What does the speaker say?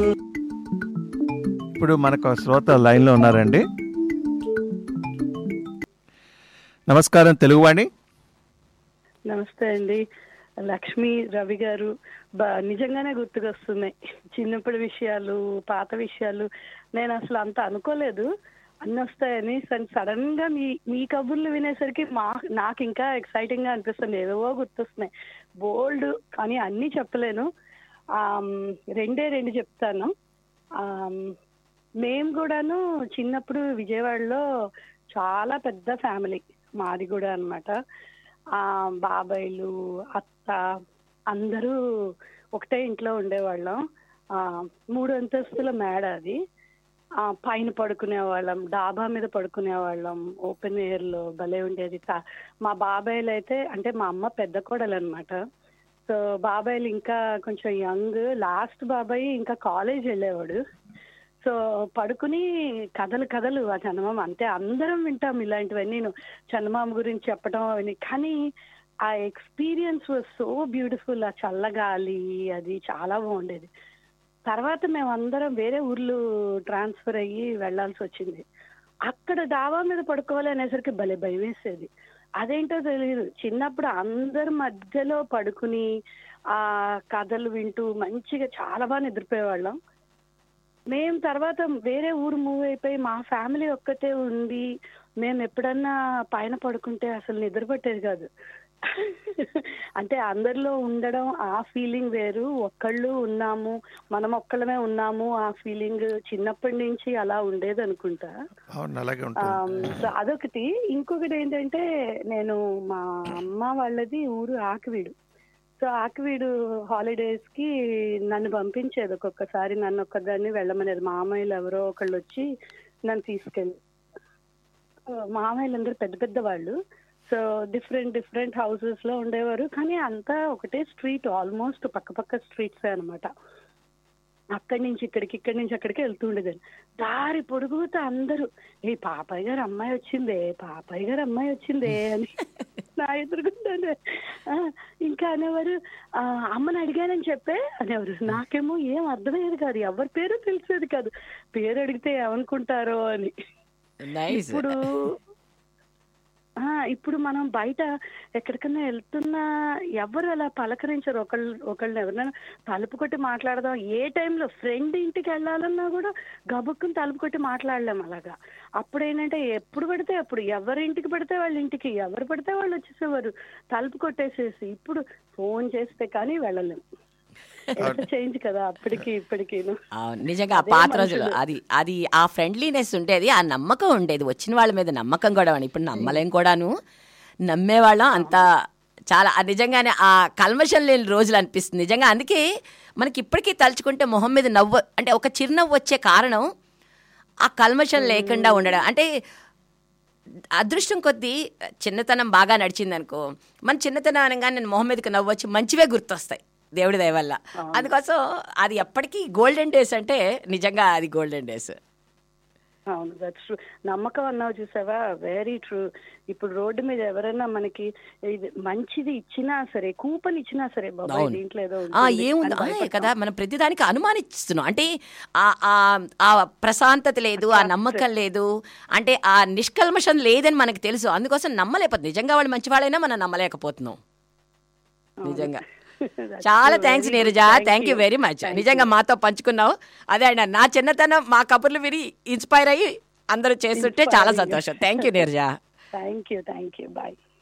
ఇప్పుడు మనకు శ్రోత లైన్లో ఉన్నారండి. నమస్కారం తెలుగువాణి. నమస్తే అండి. లక్ష్మి రవి గారు నిజంగానే గుర్తుకొస్తున్నాయి చిన్నప్పటి విషయాలు, పాత విషయాలు. నేను అసలు అంత అనుకోలేదు అన్ని వస్తాయని. సడన్ గా మీ కబుర్లు వినేసరికి నాకు ఇంకా ఎక్సైటింగ్ గా అనిపిస్తుంది. ఏవో గుర్తొస్తున్నాయి బోల్డ్, కానీ అన్ని చెప్పలేను. రెండు చెప్తాను. మేము కూడాను చిన్నప్పుడు విజయవాడలో చాలా పెద్ద ఫ్యామిలీ మాది కూడా అన్నమాట. బాబాయిలు, అత్త అందరూ ఒకటే ఇంట్లో ఉండేవాళ్ళం. 3 అంతస్తుల మేడ అది. పైన పడుకునే వాళ్ళం, డాబా మీద పడుకునే వాళ్ళం, ఓపెన్ ఎయిర్ లో భలే ఉండేది. మా బాబాయిలు అయితే, అంటే మా అమ్మ పెద్ద కోడలు అనమాట. సో బాబాయిలు ఇంకా కొంచెం యంగ్. లాస్ట్ బాబాయ్ ఇంకా కాలేజ్ వెళ్ళేవాడు. సో పడుకుని కథలు ఆ చందమామ, అంతే అందరం వింటాం ఇలాంటివన్నీ, చందమామ గురించి చెప్పడం అవన్నీ. కానీ ఆ ఎక్స్పీరియన్స్ వాజ్ సో బ్యూటిఫుల్. ఆ చల్లగాలి అది చాలా బాగుండేది. తర్వాత మేమందరం వేరే ఊర్లు ట్రాన్స్ఫర్ అయ్యి వెళ్లాల్సి వచ్చింది. అక్కడ డాబా మీద పడుకోవాలి అనేసరికి భలే భయం వేసేది. అదేంటో తెలియదు, చిన్నప్పుడు అందరి మధ్యలో పడుకుని ఆ కథలు వింటూ మంచిగా చాలా బాగా నిద్రపోయేవాళ్ళం. మేము తర్వాత వేరే ఊరు మూవ్ అయిపోయి మా ఫ్యామిలీ ఒక్కటే ఉంది. మేము ఎప్పుడన్నా పైన పడుకుంటే అసలు నిద్ర పట్టేది కాదు. అంటే అందరిలో ఉండడం ఆ ఫీలింగ్ వేరు, ఒక్కళ్ళు ఉన్నాము, మనం ఒక్కళ్ళమే ఉన్నాము ఆ ఫీలింగ్ చిన్నప్పటి నుంచి అలా ఉండేది అనుకుంటా. సో అదొకటి. ఇంకొకటి ఏంటంటే, నేను మా అమ్మ వాళ్ళది ఊరు ఆకివీడు. సో ఆకివీడు హాలిడేస్ కి నన్ను పంపించేది ఒక్కొక్కసారి. నన్ను ఒక్కదాన్ని వెళ్ళమనేది. మామయ్యలు ఎవరో ఒకళ్ళు వచ్చి నన్ను తీసుకెళ్ళి. మామయ్యలు అందరూ పెద్ద పెద్ద వాళ్ళు. సో డిఫరెంట్ హౌసెస్ లో ఉండేవారు, కానీ అంతా ఒకటే స్ట్రీట్, ఆల్మోస్ట్ పక్క స్ట్రీట్స్ అనమాట. అక్కడి నుంచి ఇక్కడి నుంచి అక్కడికి వెళ్తూ ఉండేదాన్ని. దారి పొడుగుతా అందరూ, పాపయ్య గారు అమ్మాయి వచ్చిందే అని నా ఎదురుకుంటాను. ఇంకా అనేవారు, అమ్మని అడిగానని చెప్పే అనేవారు. నాకేమో ఏం అర్థమయ్యేది కాదు, ఎవరి పేరు తెలిసేది కాదు, పేరు అడిగితే ఏమనుకుంటారో అని. ఇప్పుడు మనం బయట ఎక్కడికన్నా వెళ్తున్నా ఎవరు అలా పలకరించరు. ఒకళ్ళని ఎవరైనా తలుపు కొట్టి మాట్లాడదాం, ఏ టైంలో ఫ్రెండ్ ఇంటికి వెళ్ళాలన్నా కూడా గబుక్కుని తలుపు కొట్టి మాట్లాడలేం అలాగా. అప్పుడు ఏంటంటే ఎప్పుడు పడితే అప్పుడు, ఎవరింటికి పడితే వాళ్ళ ఇంటికి, ఎవరు పడితే వాళ్ళు వచ్చేసేవారు తలుపు కొట్టేసేసి. ఇప్పుడు ఫోన్ చేస్తే కానీ వెళ్ళలేం. చేంజ్ కదా అప్పటికి ఇప్పటికి. నిజంగా ఆ పాత రోజులు అది ఆ ఫ్రెండ్లీనెస్ ఉండేది, ఆ నమ్మకం ఉండేది, వచ్చిన వాళ్ళ మీద నమ్మకం కూడా. ఇప్పుడు నమ్మలేం కూడాను, నమ్మేవాళ్ళం అంతా. చాలా నిజంగానే ఆ కల్మషం లేని రోజులు అనిపిస్తుంది నిజంగా. అందుకే మనకి ఇప్పటికీ తలుచుకుంటే మొహం మీద నవ్వు, అంటే ఒక చిరునవ్వు వచ్చే కారణం ఆ కల్మషం లేకుండా ఉండడం. అంటే అదృష్టం కొద్దీ చిన్నతనం బాగా నడిచింది అనుకో, మన చిన్నతనం అనగానే నేను మొహం మీదకి నవ్వు వచ్చి మంచివే గుర్తొస్తాయి దేవుడి దయ వల్ల. అందుకోసం అది ఎప్పటికీ గోల్డెన్ డేస్ అంటే నిజంగా అది గోల్డెన్ డేస్. అవును, దట్స్ ట్రూ. నమ్మకం అన్నావు చూసావా, వెరీ ట్రూ. ఇప్పుడు రోడ్డు మీద ఎవరైనా మనకి మంచిది ఇచ్చినా సరే, కూపన్ ఇచ్చినా సరే, బాబాయ్ దీంట్లో ఏదో ఏముంది కదా, మనం ప్రతిదానికి అనుమానిస్తున్నాం. అంటే ఆ ప్రశాంతత లేదు, ఆ నమ్మకం లేదు, అంటే ఆ నిష్కల్మషం లేదని మనకు తెలుసు. అందుకోసం నమ్మలేకపోతుంది. నిజంగా వాళ్ళు మంచి వాళ్ళైనా మనం నమ్మలేకపోతున్నాం నిజంగా. చాలా thanks Neeraja, thank you very much. నిజంగా మాతో పంచుకున్నావు. అదే అండి, నా చిన్నతనం మా కబుర్లు విని ఇన్స్పైర్ అయ్యి అందరూ చేస్తుంటే చాలా సంతోషం. Thank you Neeraja. Thank you. Bye.